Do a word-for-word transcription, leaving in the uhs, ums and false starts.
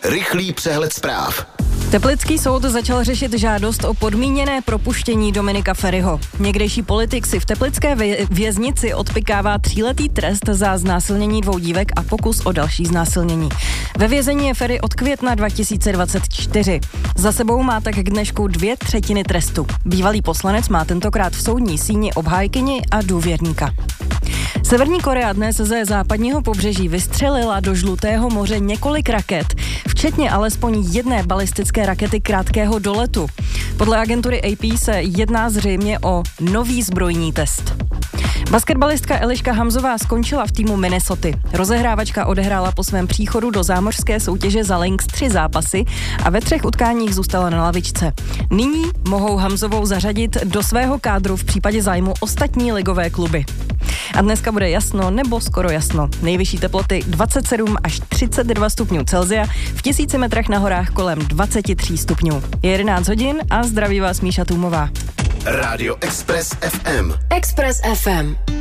Rychlý přehled zpráv. Teplický soud začal řešit žádost o podmíněné propuštění Dominika Feriho. Někdejší politik si v teplické věznici odpykává tříletý trest za znásilnění dvou dívek a pokus o další znásilnění. Ve vězení je Feri od května dva tisíce dvacet čtyři. Za sebou má tak k dnešku dvě třetiny trestu. Bývalý poslanec má tentokrát v soudní síni obhájkyni a důvěrníka. Severní Korea dnes ze západního pobřeží vystřelila do Žlutého moře několik raket, včetně alespoň jedné balistické rakety krátkého doletu. Podle agentury A P se jedná zřejmě o nový zbrojní test. Basketbalistka Eliška Hamzová skončila v týmu Minnesoty. Rozehrávačka odehrála po svém příchodu do zámořské soutěže za Lynx tři zápasy a ve třech utkáních zůstala na lavičce. Nyní mohou Hamzovou zařadit do svého kádru v případě zájmu ostatní ligové kluby. A dneska bude jasno nebo skoro jasno. Nejvyšší teploty dvacet sedm až třicet dva stupňů Celsia, v tisíci metrech na horách kolem dvacet tři stupňů. Je jedenáct hodin a zdraví vás Míša Tůmová. Rádio Express F M. Express F M.